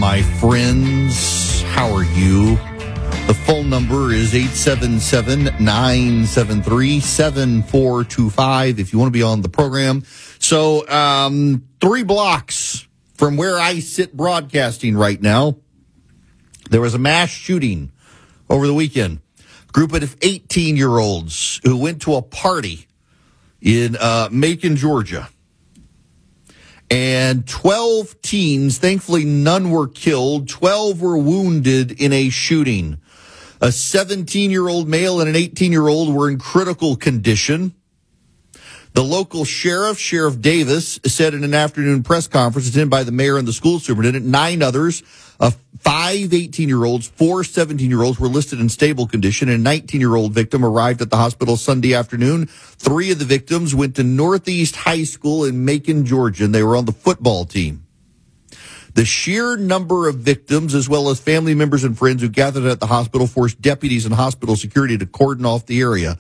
my friends. How are you? The phone number is 877-973-7425 if you want to be on the program. So, 3 blocks from where I sit broadcasting right now, there was a mass shooting over the weekend. A group of 18-year-olds who went to a party in Macon, Georgia. And 12 teens, thankfully none were killed, 12 were wounded in a shooting. A 17-year-old male and an 18-year-old were in critical condition. The local sheriff, Sheriff Davis, said in an afternoon press conference attended by the mayor and the school superintendent, 9 others, 5 18-year-olds, 4 17-year-olds were listed in stable condition, and a 19-year-old victim arrived at the hospital Sunday afternoon. 3 of the victims went to Northeast High School in Macon, Georgia, and they were on the football team. The sheer number of victims, as well as family members and friends who gathered at the hospital, forced deputies and hospital security to cordon off the area.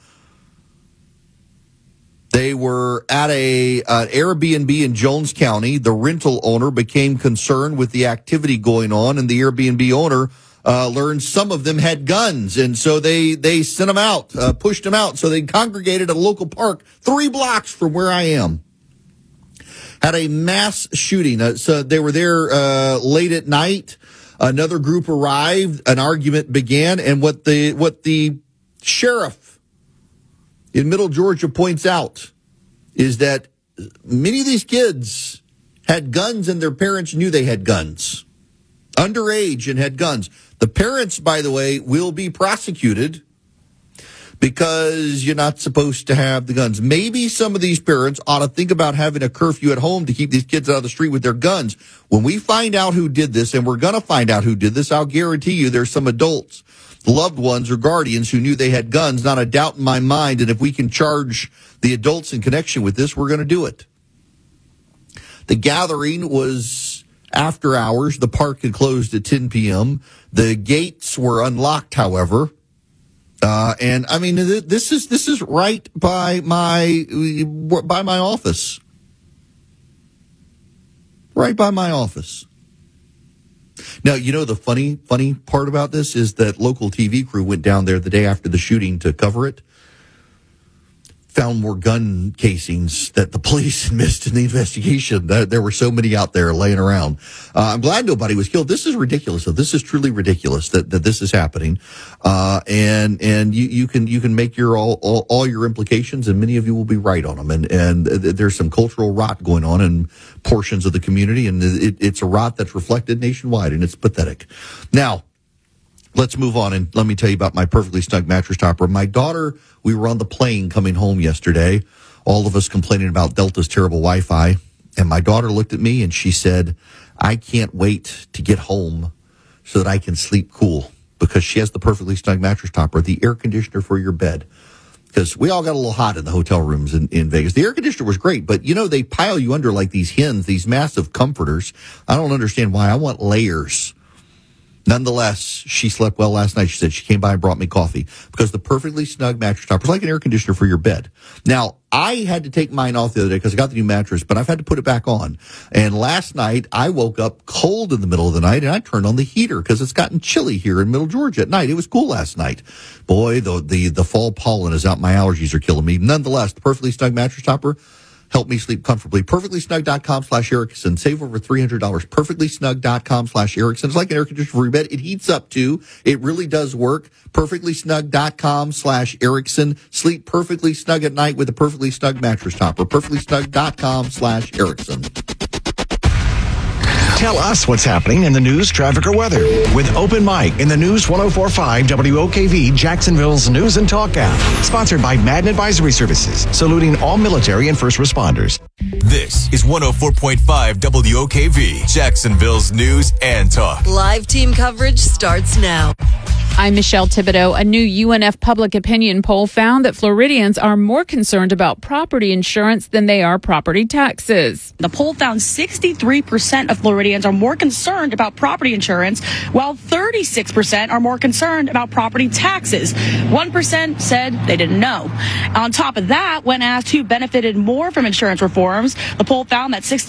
They were at an Airbnb in Jones County. The rental owner became concerned with the activity going on, and the Airbnb owner learned some of them had guns, and so they sent them out, pushed them out. So they congregated at a local park 3 blocks from where I am. Had a mass shooting. So they were there late at night. Another group arrived. An argument began, and what the sheriff in Middle Georgia points out is that many of these kids had guns and their parents knew they had guns. Underage and had guns. The parents, by the way, will be prosecuted because you're not supposed to have the guns. Maybe some of these parents ought to think about having a curfew at home to keep these kids out of the street with their guns. When we find out who did this, and we're going to find out who did this, I'll guarantee you there's some adults, loved ones or guardians who knew they had guns, not a doubt in my mind. And if we can charge the adults in connection with this, we're going to do it. The gathering was after hours. The park had closed at 10 p.m. The gates were unlocked, however. And I mean, this is right by my office. Right by my office. Now, you know, the funny part about this is that local TV crew went down there the day after the shooting to cover it. Found more gun casings that the police missed in the investigation. There were so many out there laying around. I'm glad nobody was killed. This is ridiculous. So this is truly ridiculous that this is happening. And you can make your all your implications, and many of you will be right on them. And there's some cultural rot going on in portions of the community, and it's a rot that's reflected nationwide, and it's pathetic. Now, let's move on, and let me tell you about my Perfectly Snug mattress topper. My daughter, we were on the plane coming home yesterday, all of us complaining about Delta's terrible Wi-Fi, and my daughter looked at me and she said, I can't wait to get home so that I can sleep cool, because she has the Perfectly Snug mattress topper, the air conditioner for your bed. Because we all got a little hot in the hotel rooms in Vegas. The air conditioner was great, but, you know, they pile you under like these hens, these massive comforters. I don't understand why. I want layers. Nonetheless, she slept well last night. She said she came by and brought me coffee, because the Perfectly Snug mattress topper is like an air conditioner for your bed. Now, I had to take mine off the other day because I got the new mattress, but I've had to put it back on. And last night, I woke up cold in the middle of the night, and I turned on the heater because it's gotten chilly here in Middle Georgia at night. It was cool last night. Boy, the fall pollen is out. My allergies are killing me. Nonetheless, the Perfectly Snug mattress topper help me sleep comfortably. PerfectlySnug.com/Erickson. Save over $300. PerfectlySnug.com/Erickson. It's like an air conditioner for your bed. It heats up too. It really does work. PerfectlySnug.com/Erickson. Sleep perfectly snug at night with a Perfectly Snug mattress topper. PerfectlySnug.com/Erickson. Tell us what's happening in the news, traffic, or weather with Open Mic in the News 104.5 WOKV, Jacksonville's News and Talk app. Sponsored by Madden Advisory Services, saluting all military and first responders. This is 104.5 WOKV, Jacksonville's News and Talk. Live team coverage starts now. I'm Michelle Thibodeau. A new UNF public opinion poll found that Floridians are more concerned about property insurance than they are property taxes. The poll found 63% of Floridians are more concerned about property insurance, while 36% are more concerned about property taxes. 1% said they didn't know. On top of that, when asked who benefited more from insurance reforms, the poll found that